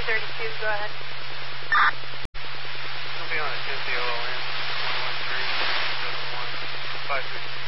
232, go ahead. It'll be on a 10 POLN, 113, 71, 536.